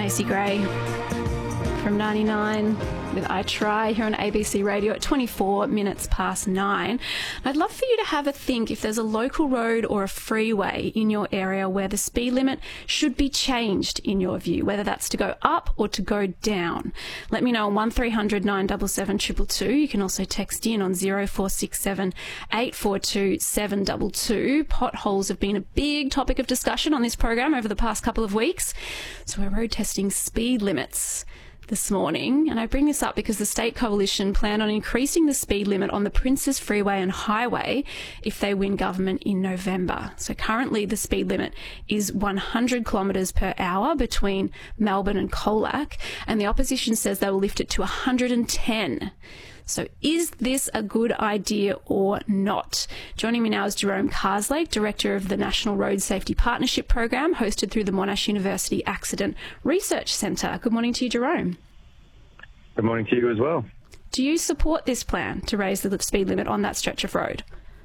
Macy Gray from 99 with I Try here on ABC Radio at 24 minutes past 9. I'd love for you to have a think if there's a local road or a freeway in your area where the speed limit should be changed in your view, whether that's to go up or to go down. Let me know on 1300 977 222. You can also text in on 0467 842 722. Potholes have been a big topic of discussion on this program over the past couple of weeks. So we're road testing speed limits this morning, and I bring this up because the State Coalition plan on increasing the speed limit on the Princes Freeway and Highway if they win government in November. So currently the speed limit is 100 kilometres per hour between Melbourne and Colac, and the opposition says they will lift it to 110. So is this a good idea or not? Joining me now is Jerome Carslake, Director of the National Road Safety Partnership Program, hosted through the Monash University Accident Research Centre. Good morning to you, Jerome. Good morning to you as well. Do you support this plan to raise the speed limit on that stretch of road?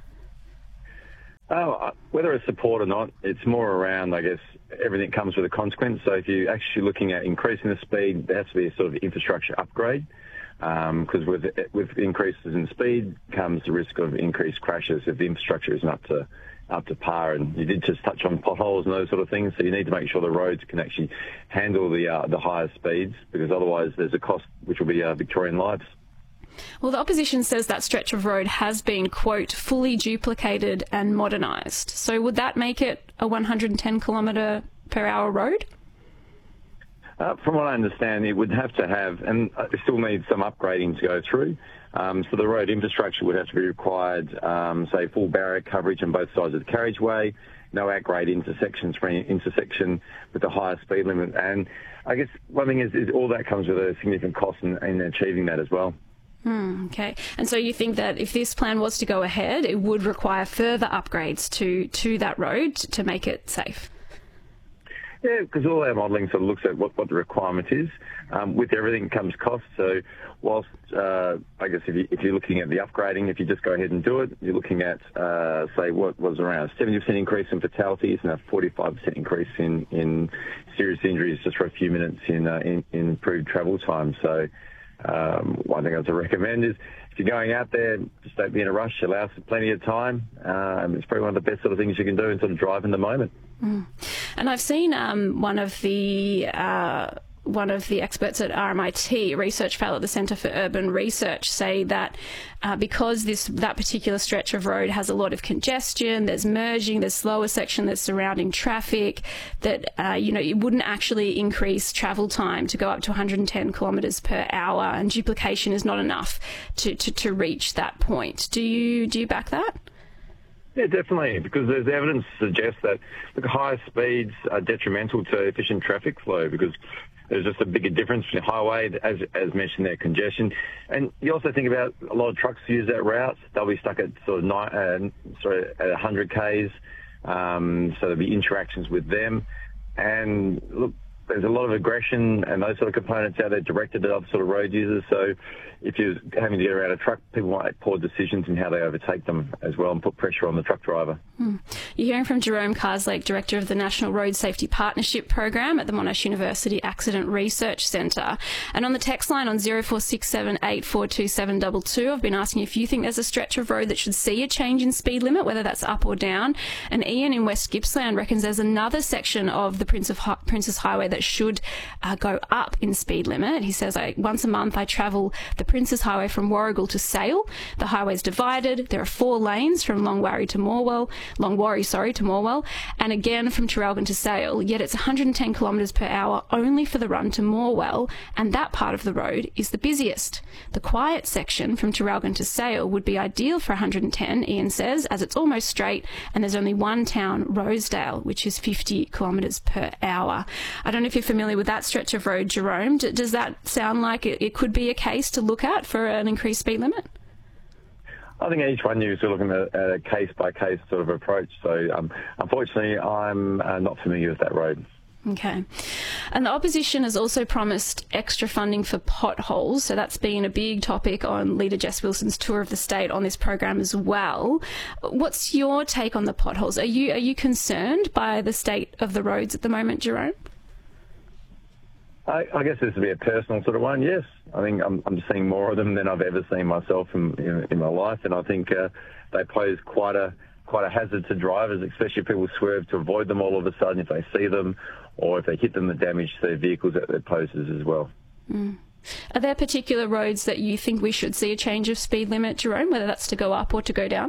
Whether it's support or not, it's more around, I guess, everything comes with a consequence. So if you're actually looking at increasing the speed, there has to be a sort of infrastructure upgrade. Because with increases in speed comes the risk of increased crashes if the infrastructure isn't up to par. And you did just touch on potholes and those sort of things, so you need to make sure the roads can actually handle the higher speeds, because otherwise there's a cost which will be Victorian lives. Well, the opposition says that stretch of road has been, quote, fully duplicated and modernised. So would that make it a 110 kilometre per hour road? From what I understand, it would have to have, and it still needs some upgrading to go through. So the road infrastructure would have to be required, say, full barrier coverage on both sides of the carriageway, no at-grade intersections for any intersection with a higher speed limit. And I guess one thing is all that comes with a significant cost in achieving that as well. Okay. And so you think that if this plan was to go ahead, it would require further upgrades to that road to make it safe? Yeah, because all our modelling sort of looks at what the requirement is. With everything comes cost. So whilst, I guess, if you're looking at the upgrading, if you just go ahead and do it, you're looking at, say, what was around a 70% increase in fatalities and a 45% increase in serious injuries just for a few minutes in improved travel time. So one thing I'd recommend is if you're going out there, just don't be in a rush. Allow us plenty of time. It's probably one of the best sort of things you can do and sort of drive in the moment. And I've seen one of the experts at RMIT, research fellow at the Centre for Urban Research, say that because that particular stretch of road has a lot of congestion, there's merging, there's slower section, there's surrounding traffic, that it wouldn't actually increase travel time to go up to 110 kilometres per hour, and duplication is not enough to reach that point. Do you back that? Yeah, definitely, because there's evidence to suggest that the higher speeds are detrimental to efficient traffic flow, because there's just a bigger difference between highway, as mentioned there, congestion. And you also think about a lot of trucks use that route. They'll be stuck at sort of at 100 Ks, so there'll be interactions with them. And look, there's a lot of aggression and those sort of components out there directed at other sort of road users. So if you're having to get around a truck, people might make poor decisions in how they overtake them as well and put pressure on the truck driver. You're hearing from Jerome Carslake, Director of the National Road Safety Partnership Program at the Monash University Accident Research Centre. And on the text line on 0467 842 722, I've been asking if you think there's a stretch of road that should see a change in speed limit, whether that's up or down. And Ian in West Gippsland reckons there's another section of the Princes Highway that should go up in speed limit. He says, once a month I travel the Princes Highway from Warragul to Sale. The highway's divided. There are 4 lanes from Longwarry to Morwell, and again from Traralgon to Sale, yet it's 110 kilometres per hour only for the run to Morwell, and that part of the road is the busiest. The quiet section from Traralgon to Sale would be ideal for 110, Ian says, as it's almost straight and there's only one town, Rosedale, which is 50 kilometres per hour. I don't know if you're familiar with that stretch of road, Jerome. Does that sound like it could be a case to look at for an increased speed limit? I think each one is looking at a case-by-case sort of approach. So, unfortunately, I'm not familiar with that road. Okay. And the opposition has also promised extra funding for potholes. So that's been a big topic on Leader Jess Wilson's tour of the state on this program as well. What's your take on the potholes? Are you concerned by the state of the roads at the moment, Jerome? I guess this would be a personal sort of one, yes. I think I'm seeing more of them than I've ever seen myself in my life, and I think they pose quite a hazard to drivers, especially if people swerve to avoid them all of a sudden, if they see them, or if they hit them, the damage to their vehicles that poses as well. Mm. Are there particular roads that you think we should see a change of speed limit, Jerome, whether that's to go up or to go down?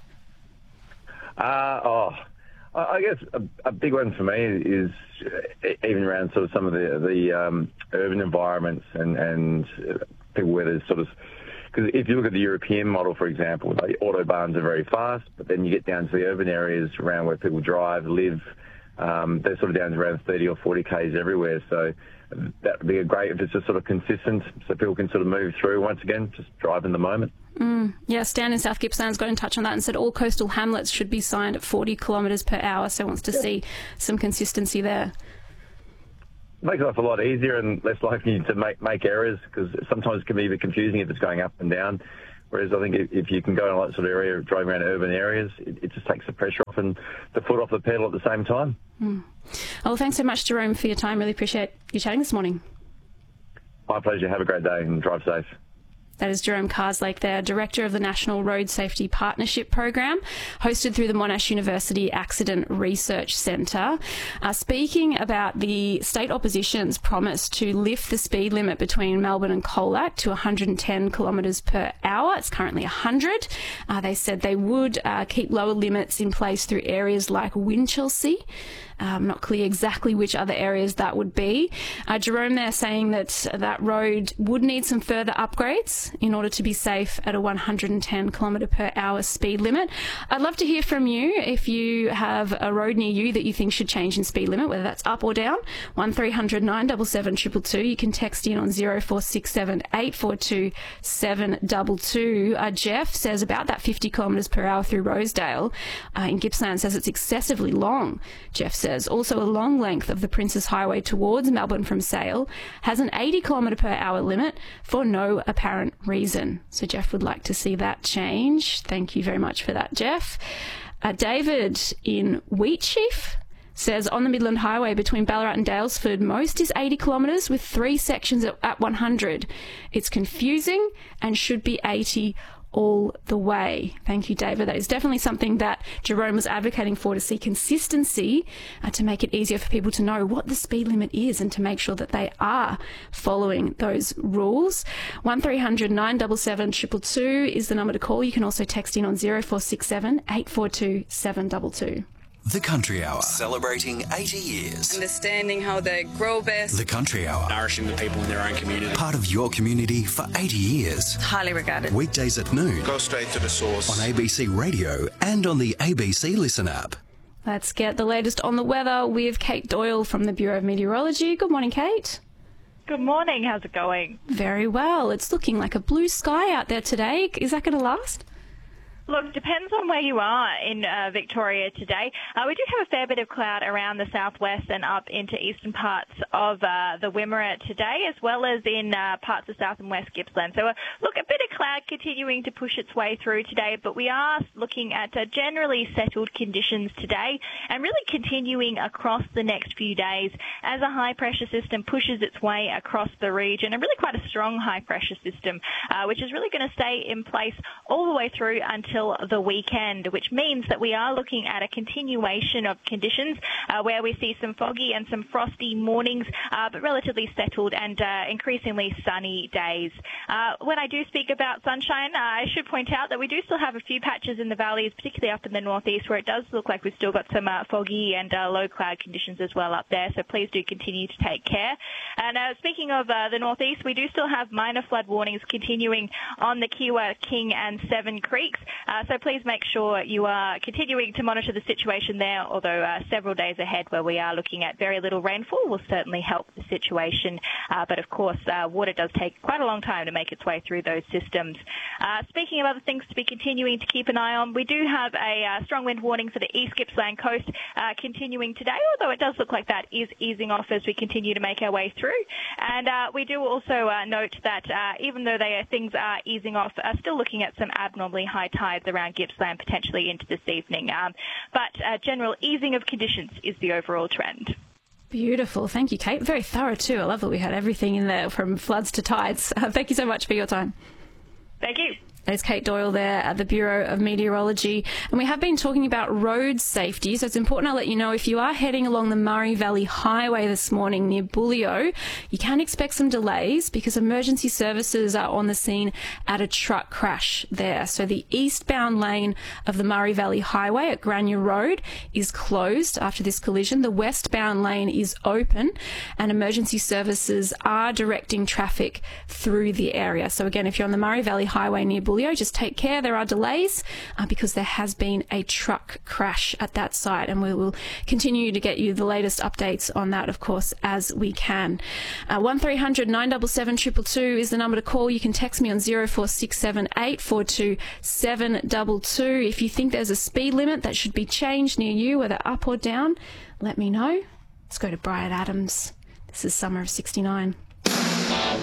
I guess a big one for me is even around sort of some of the urban environments and people where there's sort of, because if you look at the European model, for example, the autobahns are very fast, but then you get down to the urban areas around where people drive, live, they're sort of down to around 30 or 40 k's everywhere. So that would be a great if it's just sort of consistent, so people can sort of move through once again, just drive in the moment. Yeah, Stan in South Gippsland's got in touch on that and said all coastal hamlets should be signed at 40 kilometres per hour, so wants to see some consistency there. Makes life a lot easier and less likely to make errors, because sometimes it can be a bit confusing if it's going up and down. Whereas I think if you can go in a lot sort of area, driving around urban areas, it just takes the pressure off and the foot off the pedal at the same time. Well, thanks so much, Jerome, for your time. Really appreciate you chatting this morning. My pleasure. Have a great day and drive safe. That is Jerome Carslake there, Director of the National Road Safety Partnership Program, hosted through the Monash University Accident Research Centre. Speaking about the state opposition's promise to lift the speed limit between Melbourne and Colac to 110 kilometres per hour. It's currently 100. They said they would keep lower limits in place through areas like Winchelsea. Not clear exactly which other areas that would be. Jerome there saying that that road would need some further upgrades in order to be safe at a 110 kilometre per hour speed limit. I'd love to hear from you if you have a road near you that you think should change in speed limit, whether that's up or down. 1300 977 222. You can text in on 0467 842 722. Jeff says about that 50 kilometres per hour through Rosedale in Gippsland says it's excessively long. Jeff says also a long length of the Princes Highway towards Melbourne from Sale has an 80 kilometre per hour limit for no apparent reason. So Jeff would like to see that change. Thank you very much for that, Jeff. David in Wheatsheaf says on the Midland Highway between Ballarat and Daylesford, most is 80 kilometres with 3 sections at 100. It's confusing and should be 80 all the way. Thank you, David. That is definitely something that Jerome was advocating for, to see consistency, to make it easier for people to know what the speed limit is and to make sure that they are following those rules. 1300 977 222 is the number to call. You can also text in on 0467 842 722. The Country Hour, celebrating 80 years. Understanding how they grow best. The Country Hour, nourishing the people in their own community. Part of your community for 80 years. Highly regarded. Weekdays at noon. Go straight to the source. On ABC Radio and on the ABC Listen app. Let's get the latest on the weather with Kate Doyle from the Bureau of Meteorology. Good morning, Kate. Good morning. How's it going? Very well. It's looking like a blue sky out there today. Is that going to last? Look, depends on where you are in Victoria today. We do have a fair bit of cloud around the southwest and up into eastern parts of the Wimmera today, as well as in parts of south and west Gippsland. So, look, a bit of cloud continuing to push its way through today, but we are looking at generally settled conditions today and really continuing across the next few days as a high-pressure system pushes its way across the region, and really quite a strong high-pressure system, which is really going to stay in place all the way through until the weekend, which means that we are looking at a continuation of conditions where we see some foggy and some frosty mornings, but relatively settled and increasingly sunny days. When I do speak about sunshine, I should point out that we do still have a few patches in the valleys, particularly up in the northeast, where it does look like we've still got some foggy and low cloud conditions as well up there, so please do continue to take care. And speaking of the northeast, we do still have minor flood warnings continuing on the Kiewa, King and Seven Creeks. So please make sure you are continuing to monitor the situation there, although several days ahead where we are looking at very little rainfall will certainly help the situation. But of course, water does take quite a long time to make its way through those systems. Speaking of other things to be continuing to keep an eye on, we do have a strong wind warning for the East Gippsland coast continuing today, although it does look like that is easing off as we continue to make our way through. And we do also note that even though things are easing off, still looking at some abnormally high tides around Gippsland potentially into this evening. But general easing of conditions is the overall trend. Beautiful. Thank you, Kate. Very thorough too. I love that we had everything in there from floods to tides. Thank you so much for your time. Thank you. There's Kate Doyle there at the Bureau of Meteorology. And we have been talking about road safety, so it's important I let you know if you are heading along the Murray Valley Highway this morning near Bullio, you can expect some delays because emergency services are on the scene at a truck crash there. So the eastbound lane of the Murray Valley Highway at Grania Road is closed after this collision. The westbound lane is open and emergency services are directing traffic through the area. So again, if you're on the Murray Valley Highway near Bullio, just take care. There are delays because there has been a truck crash at that site, and we will continue to get you the latest updates on that, of course, as we can. 1300 977 222 is the number to call. You can text me on 0467 842 722. If you think there's a speed limit that should be changed near you, whether up or down, let me know. Let's go to Bryan Adams. This is Summer of '69.